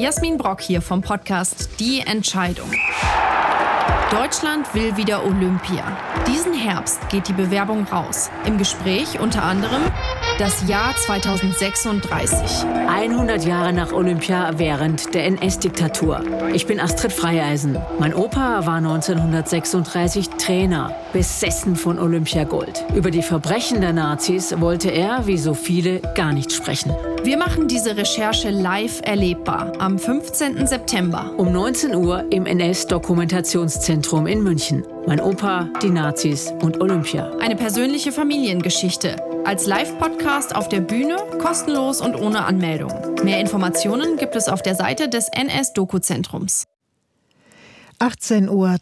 Jasmin Brock hier vom Podcast Die Entscheidung. Deutschland will wieder Olympia. Diesen Herbst geht die Bewerbung raus. Im Gespräch unter anderem das Jahr 2036. 100 Jahre nach Olympia während der NS-Diktatur. Ich bin Astrid Freieisen. Mein Opa war 1936 Trainer, besessen von Olympiagold. Über die Verbrechen der Nazis wollte er, wie so viele, gar nicht sprechen. Wir machen diese Recherche live erlebbar am 15. September. Um 19 Uhr im NS-Dokumentationszentrum in München. Mein Opa, die Nazis und Olympia. Eine persönliche Familiengeschichte. Als Live-Podcast auf der Bühne, kostenlos und ohne Anmeldung. Mehr Informationen gibt es auf der Seite des NS-Doku-Zentrums. 18:30 Uhr.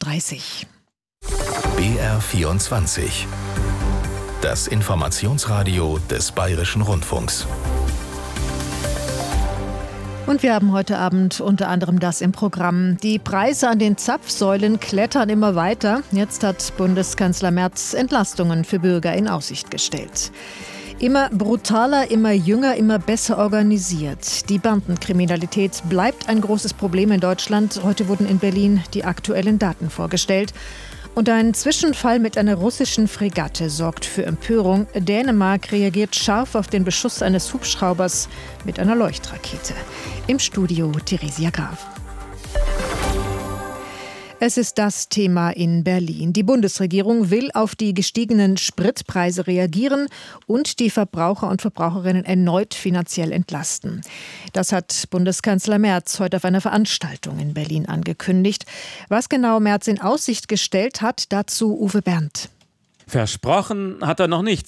BR24. Das Informationsradio des Bayerischen Rundfunks. Und wir haben heute Abend unter anderem das im Programm. Die Preise an den Zapfsäulen klettern immer weiter. Jetzt hat Bundeskanzler Merz Entlastungen für Bürger in Aussicht gestellt. Immer brutaler, immer jünger, immer besser organisiert. Die Bandenkriminalität bleibt ein großes Problem in Deutschland. Heute wurden in Berlin die aktuellen Daten vorgestellt. Und ein Zwischenfall mit einer russischen Fregatte sorgt für Empörung. Dänemark reagiert scharf auf den Beschuss eines Hubschraubers mit einer Leuchtrakete. Im Studio Theresia Graf. Es ist das Thema in Berlin. Die Bundesregierung will auf die gestiegenen Spritpreise reagieren und die Verbraucher und Verbraucherinnen erneut finanziell entlasten. Das hat Bundeskanzler Merz heute auf einer Veranstaltung in Berlin angekündigt. Was genau Merz in Aussicht gestellt hat, dazu Uwe Berndt. Versprochen hat er noch nichts.